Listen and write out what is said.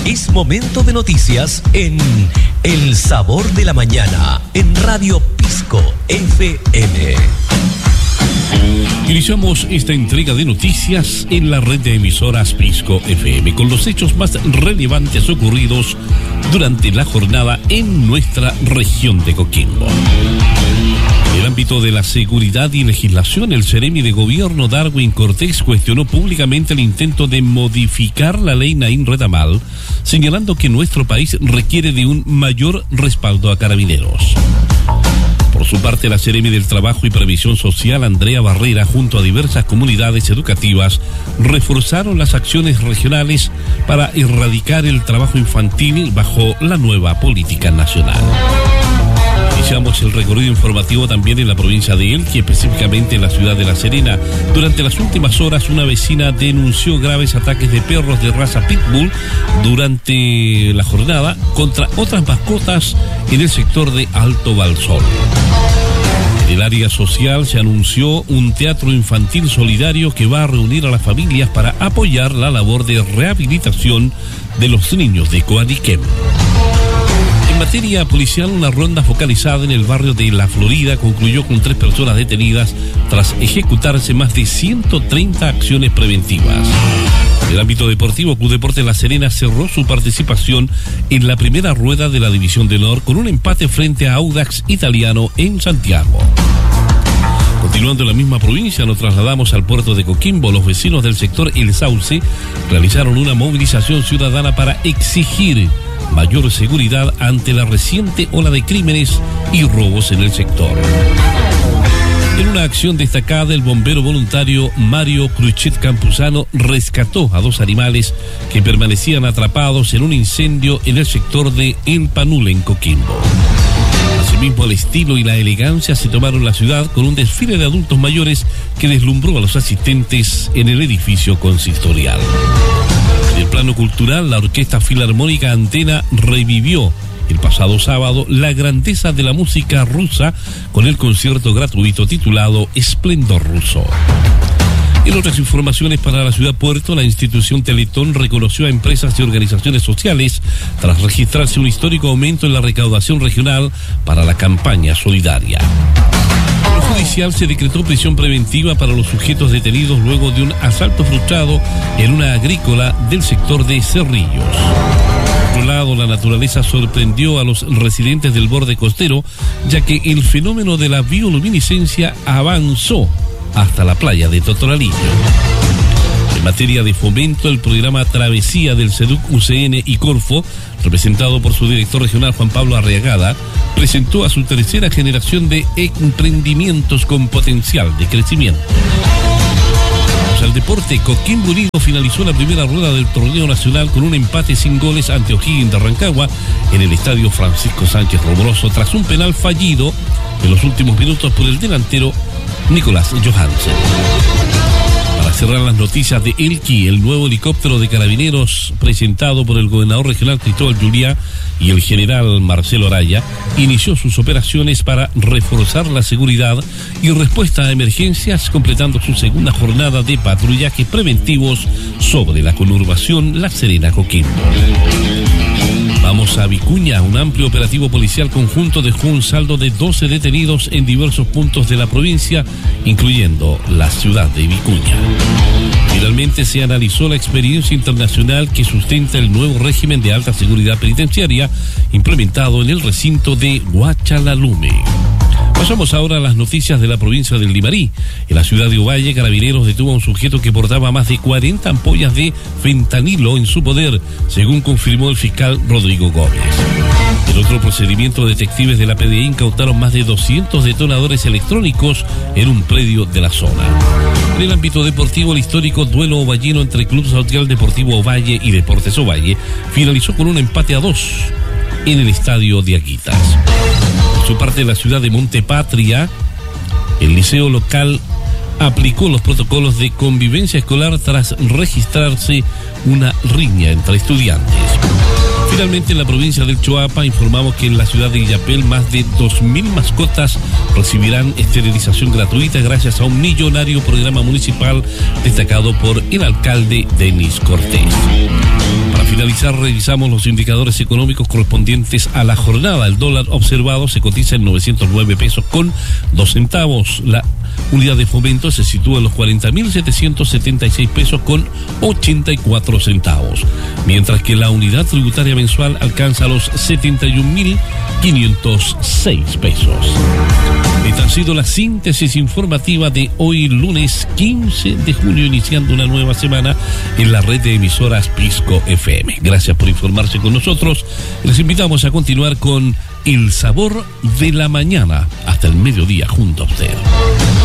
Es momento de noticias en El Sabor de la Mañana, en Radio Pisco FM. Iniciamos esta entrega de noticias en la red de emisoras Pisco FM con los hechos más relevantes ocurridos durante la jornada en nuestra región de Coquimbo. En el ámbito de la seguridad y legislación, el Seremi de Gobierno Darwin Cortés cuestionó públicamente el intento de modificar la ley Naín Retamal, señalando que nuestro país requiere de un mayor respaldo a carabineros. Por su parte, la Seremi del Trabajo y Previsión Social, Andrea Barrera, junto a diversas comunidades educativas, reforzaron las acciones regionales para erradicar el trabajo infantil bajo la nueva política nacional. Iniciamos el recorrido informativo también en la provincia de Elqui, específicamente en la ciudad de La Serena. Durante las últimas horas, una vecina denunció graves ataques de perros de raza Pitbull durante la jornada contra otras mascotas en el sector de Alto Balsol. En el área social se anunció un teatro infantil solidario que va a reunir a las familias para apoyar la labor de rehabilitación de los niños de Coaniquem. En materia policial, una ronda focalizada en el barrio de La Florida concluyó con 3 personas detenidas tras ejecutarse más de 130 acciones preventivas. En el ámbito deportivo, Club Deportes La Serena cerró su participación en la primera rueda de la División de Honor con un empate frente a Audax Italiano en Santiago. Continuando en la misma provincia, nos trasladamos al puerto de Coquimbo. Los vecinos del sector El Sauce realizaron una movilización ciudadana para exigir mayor seguridad ante la reciente ola de crímenes y robos en el sector. En una acción destacada, el bombero voluntario Mario Cruchet Campuzano rescató a 2 animales que permanecían atrapados en un incendio en el sector de El Panule, en Coquimbo. Asimismo, el estilo y la elegancia se tomaron la ciudad con un desfile de adultos mayores que deslumbró a los asistentes en el edificio consistorial. En el plano cultural, la Orquesta Filarmónica Antena revivió el pasado sábado la grandeza de la música rusa con el concierto gratuito titulado Esplendor Ruso. En otras informaciones para la ciudad Puerto, la institución Teletón reconoció a empresas y organizaciones sociales tras registrarse un histórico aumento en la recaudación regional para la campaña solidaria. En lo judicial se decretó prisión preventiva para los sujetos detenidos luego de un asalto frustrado en una agrícola del sector de Cerrillos. Por otro lado, la naturaleza sorprendió a los residentes del borde costero, ya que el fenómeno de la bioluminiscencia avanzó hasta la playa de Totoralillo. En materia de fomento, el programa Travesía del SEDUC UCN y Corfo, representado por su director regional Juan Pablo Arriagada, presentó a su tercera generación de emprendimientos con potencial de crecimiento. Al deporte, Coquimbo Unido finalizó la primera rueda del torneo nacional con un empate sin goles ante O'Higgins de Rancagua en el estadio Francisco Sánchez Romoroso tras un penal fallido en los últimos minutos por el delantero Nicolás Johansen. Para cerrar las noticias de Elqui, el nuevo helicóptero de carabineros presentado por el gobernador regional Cristóbal Juliá y el general Marcelo Araya inició sus operaciones para reforzar la seguridad y respuesta a emergencias, completando su segunda jornada de patrullajes preventivos sobre la conurbación La Serena-Coquimbo. Vamos a Vicuña. Un amplio operativo policial conjunto dejó un saldo de 12 detenidos en diversos puntos de la provincia, incluyendo la ciudad de Vicuña. Finalmente se analizó la experiencia internacional que sustenta el nuevo régimen de alta seguridad penitenciaria implementado en el recinto de Huachalalume. Pasamos ahora a las noticias de la provincia del Limarí. En la ciudad de Ovalle, Carabineros detuvo a un sujeto que portaba más de 40 ampollas de fentanilo en su poder, según confirmó el fiscal Rodrigo Gómez. En otro procedimiento, detectives de la PDI incautaron más de 200 detonadores electrónicos en un predio de la zona. En el ámbito deportivo, el histórico duelo ovallino entre Club Social Deportivo Ovalle y Deportes Ovalle finalizó con un empate a 2 en el estadio de Aguitas. Por su parte, en la ciudad de Montepatria, el liceo local aplicó los protocolos de convivencia escolar tras registrarse una riña entre estudiantes. Finalmente, en la provincia del Choapa informamos que en la ciudad de Illapel más de 2.000 mascotas recibirán esterilización gratuita gracias a un millonario programa municipal destacado por el alcalde Denis Cortés. Para finalizar finalizar, revisamos los indicadores económicos correspondientes a la jornada. El dólar observado se cotiza en 909 pesos con 2 centavos. La unidad de fomento se sitúa en los 40.776 pesos con 84 centavos. Mientras que la unidad tributaria mensual alcanza los 71.506 pesos. Esta ha sido la síntesis informativa de hoy, lunes 15 de junio, iniciando una nueva semana en la red de emisoras Pisco FM. Gracias por informarse con nosotros. Les invitamos a continuar con El Sabor de la Mañana hasta el mediodía junto a usted.